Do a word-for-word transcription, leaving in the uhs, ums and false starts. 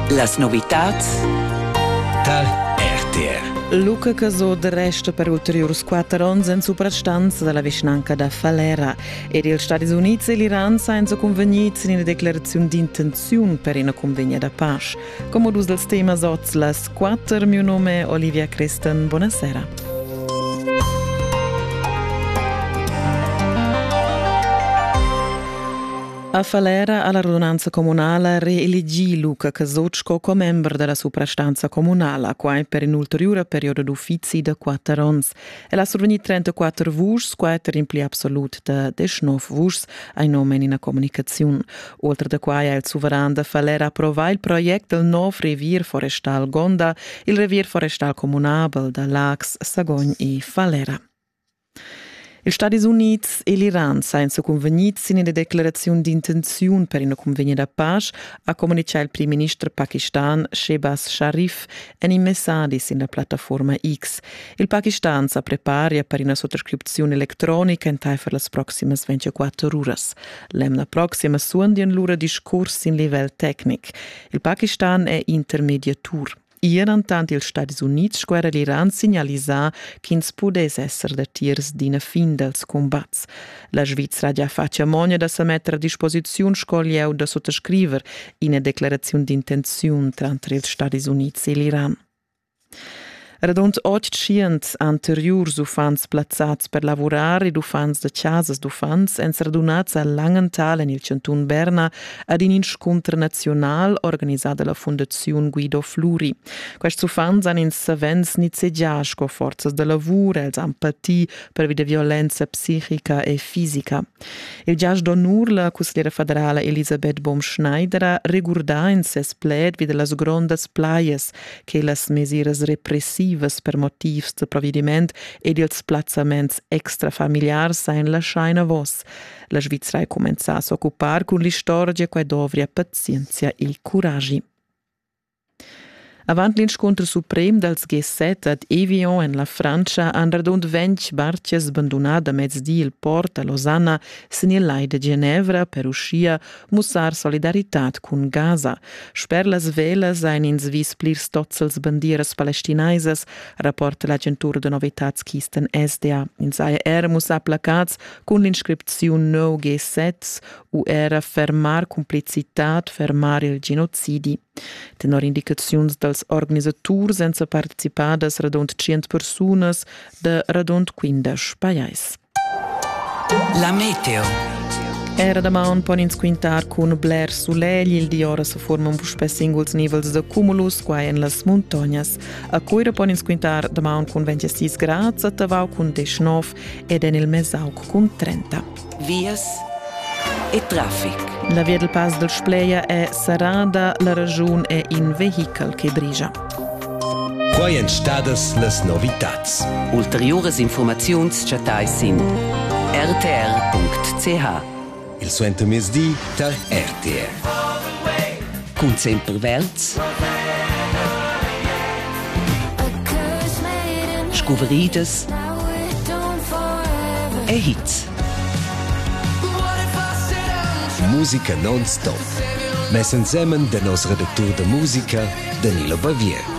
Las novitats da R T R. Luca casò de resta per ulteriori quattro anni in soprastanza della vicinanza da Falera ed gli Stati Uniti e l'Iran saranno convenuti in una dichiarazione di intenzione per una convegna da pace. Come dus del tema soz las quattro, mio nome è Olivia Creston, buonasera. A Falera alla radunanza comunale reelegì Luca Casocco come membro della soprastanza comunale, qua per un ulteriore periodo d'uffizi da quattro anni. E la survenì trentaquattro voci, qua per impli absolut da diciannove voci ai nome in una comunicazione. Oltre da qua il sovrano da Falera approvò il progetto del nuovo revier forestal Gonda, il revier forestal comunale da Lax, Sagogne e Falera. Gli Stati Uniti e l'Iran saranno convenuti in una dichiarazione di intenzione per una convegna da pace, ha comunicato il primo ministro pakistan Shehbaz Sharif in un messaggio sulla piattaforma X. Il Pakistan si prepara per una sottoscrizione elettronica in per le prossime ventiquattro ore. La prossima sonda in loro discorso in livello tecnico. Il Pakistan è intermediatore. Ieri, intanto, gli Stati Uniti e l'Iran segnalizzano che non si può essere da tiers di una fin dei combats. La Svizzera ha già fatto moglie da si mettere a disposizione scoglieu da sottoscrivere in una dichiarazione di intenzione tra gli Stati Uniti e l'Iran. Radont ottocento anteriors ufans plazzats per lavorare ed ufans de casas d'ufans ens radunats a Langenthal in il Cantun Berna ad un incontro nazional organizzato dalla Fondazione Guido Fluri. Questi ufans hanno in savens nizeggiato con forze de lavoro, els empatia per la violenza psichica e fisica. Il giage d'onur la consigliera federale Elisabeth Baum-Schneider ha ricordato in ses pled wie de las grandes playas che las mesiras repressive per motivs de provvediment ed ils plazzaments extrafamiliars sain la shaina vos. La Svizzera ha comenzato a s'occupar con l'istoria che dovria pazienza e coraggio. Avant l'incontro suprem dels G sette ad Evian en la Francia han radont venti barches abbandonat a mezzdi il port a Losanna sen il lai de Ginevra per uscia mussar solidaritat cun Gaza. Sper las velas ein ins vis plirs tozzels bandieras palestinaises, rapporta l'agentura de novitats Kisten S D A. In saia era mussar placats cun l'inscripzione no G sette u era fermar complicitat, fermar il genocidi. Tenor indicazions dels organizaturs senza participadas radont cent personas de radont quindici paiais. La meteo. Era da man pon ins quintar con bler sulegli, il di ora si forman puspe singuls nivels de cumulus qua en las montagnas. A coira pon ins quintar da man con ventisei grads, a tavau con diciannove ed en il mesauc con trenta. Vias e traffic. La via del Pas del Spleia è sarada, la ragione è in vehicle che brigia. Quai en stadas las novitats. Ulteriores informazions chatai sin r t r punct c h. Il suento mesdi da R T R. Cun sempre verts. Scuverides. E hits. Musica non-stop. Mes insieme del nostro redattore de musica, Danilo Bavier.